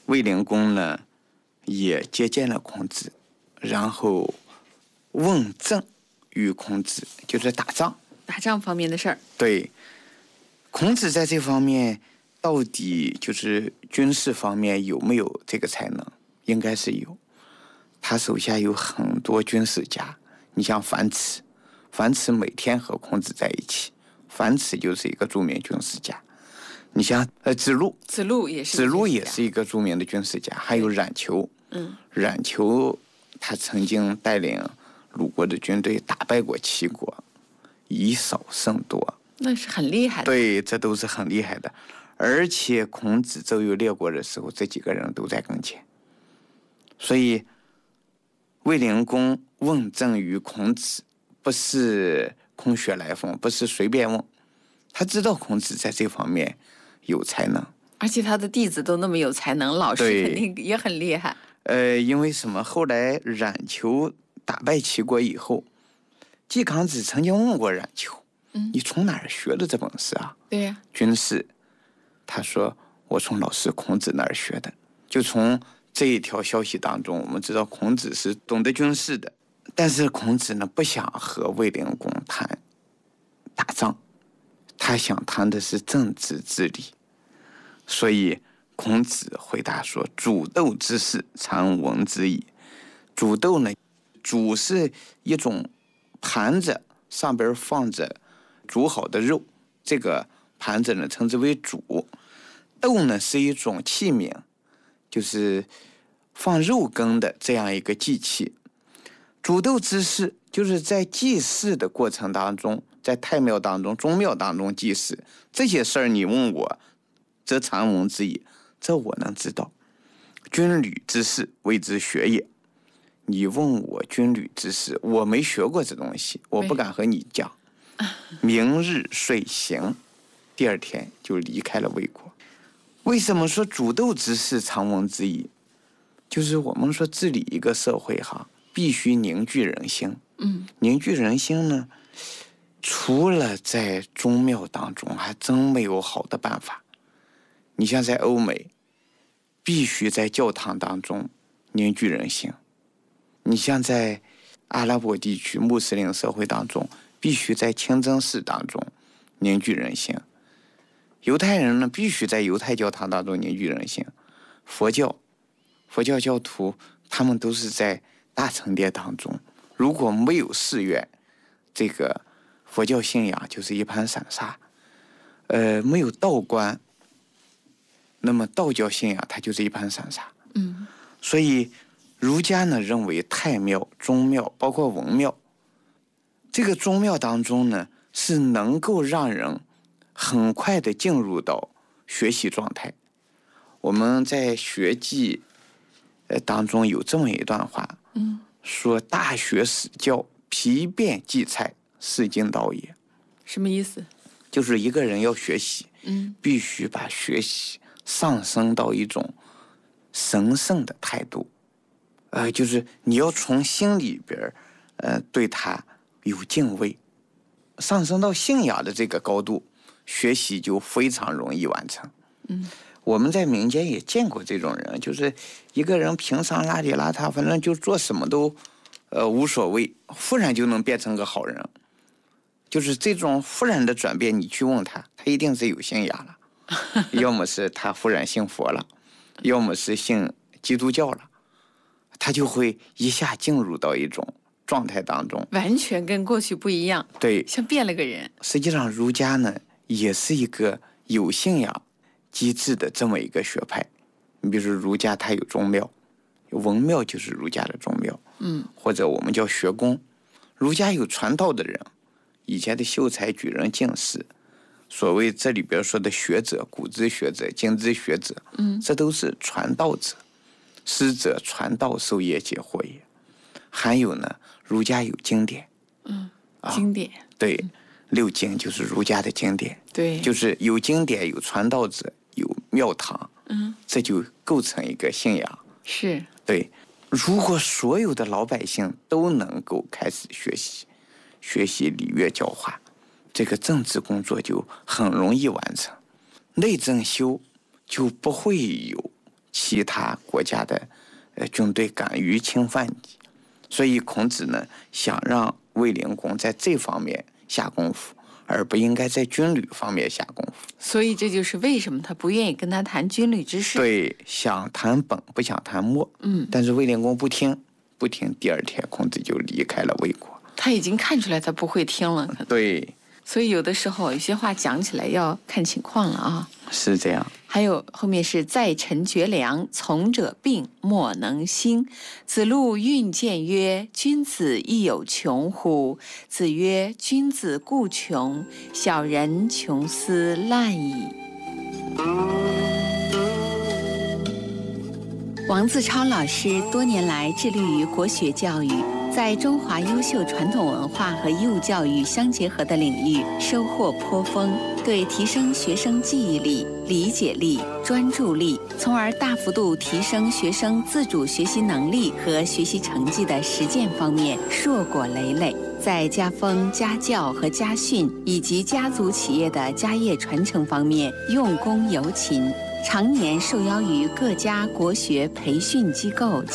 卫灵公呢也接见了孔子，然后问政于孔子，就是打仗方面的事儿。 对，孔子在这方面到底就是军事方面有没有这个才能？应该是有。他手下有很多军事家，你像樊迟，樊迟每天和孔子在一起，樊迟就是一个著名军事家。你像子路也是一个著名的军事家，还有冉求，冉求他曾经带领鲁国的军队打败过齐国，以少胜多， 那是很厉害的。 对，这都是很厉害的。而且孔子周游列国的时候，这几个人都在跟前，所以卫灵公问政于孔子，不是空穴来风，不是随便问，他知道孔子在这方面有才能， 而且他的弟子都那么有才能，老师肯定也很厉害。 因为什么？后来冉求打败齐国以后，季康子曾经问过冉求，你从哪儿学的这本事啊？ 对呀， 军事。他说我从老师孔子那儿学的。就从这一条消息当中，我们知道孔子是懂得军事的，但是孔子呢不想和卫灵公谈打仗，他想谈的是政治治理。所以孔子回答说：煮豆之事，常闻之矣。煮豆呢，煮是一种盘子，上边放着煮好的肉，这个盘子呢称之为煮。豆呢是一种器皿，就是放肉羹的这样一个祭器。煮豆之事，就是在祭祀的过程当中，在太庙当中、宗庙当中祭祀，这些事儿你问我，则常闻之矣，这我能知道。军旅之事，谓之学也。你问我军旅之事，我没学过这东西，我不敢和你讲。明日遂行，第二天就离开了魏国。为什么说煮豆之事常闻之矣？就是我们说治理一个社会必须凝聚人心。凝聚人心呢，除了在宗庙当中，还真没有好的办法。你像在欧美，必须在教堂当中凝聚人心；你像在阿拉伯地区穆斯林社会当中，必须在清真寺当中凝聚人心。犹太人呢，必须在犹太教堂当中凝聚人心。佛教教徒，他们都是在大成殿当中。如果没有寺院，这个佛教信仰就是一盘散沙。没有道观，那么道教信仰它就是一盘散沙。所以儒家呢认为太庙、宗庙包括文庙，这个宗庙当中呢是能够让人很快的进入到学习状态。我们在学记当中有这么一段话，说大学始教，皮变计菜，是经导也。 什么意思？ 就是一个人要学习，必须把学习上升到一种神圣的态度，就是你要从心里边对他有敬畏，上升到信仰的这个高度，学习就非常容易完成。我们在民间也见过这种人，就是一个人平常邋里邋遢，反正就做什么都无所谓，忽然就能变成个好人。就是这种忽然的转变，你去问他，他一定是有信仰了，要么是他忽然信佛了，要么是信基督教了，他就会一下进入到一种状态当中， 完全跟过去不一样。 对， 像变了个人。 实际上儒家呢也是一个有信仰机制的这么一个学派。你比如说儒家它有宗庙，文庙就是儒家的宗庙，或者我们叫学宫。儒家有传道的人，以前的秀才、举人、进士，所谓这里边说的学者，古之学者，今之学者，这都是传道者。师者，传道授业解惑也。还有呢，儒家有经典， 经典， 对，六经就是儒家的经典， 对， 就是有经典，有传道者，有庙堂，这就构成一个信仰。 是， 对。如果所有的老百姓都能够开始学习礼乐教化，这个政治工作就很容易完成，内政修就不会有其他国家的军队敢于侵犯你。所以孔子呢，想让卫灵公在这方面下功夫，而不应该在军旅方面下功夫。 所以这就是为什么他不愿意跟他谈军旅之事。 对，想谈本不想谈末。但是卫灵公不听，第二天孔子就离开了魏国。 他已经看出来他不会听了。 对， 所以有的时候有些话讲起来要看情况了啊。 是这样。 还有后面是在臣绝粮，从者病，莫能兴。子路运见曰：君子亦有穷乎？子曰：君子固穷，小人穷斯滥矣。王自超老师多年来致力于国学教育，在中华优秀传统文化和义务教育相结合的领域收获颇丰，对提升学生记忆力、理解力、专注力，从而大幅度提升学生自主学习能力和学习成绩的实践方面硕果累累。在家风、家教和家训以及家族企业的家业传承方面用功尤勤，常年受邀于各家国学培训机构